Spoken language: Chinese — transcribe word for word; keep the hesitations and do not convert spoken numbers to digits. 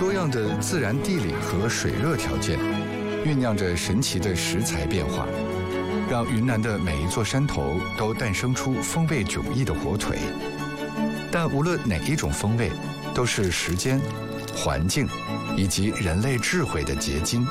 多样的自然地理和水热条件，酝酿着神奇的食材变化，让云南的每一座山头都诞生出风味迥异的火腿。但无论哪一种风味，都是时间、环境以及人类智慧的结晶。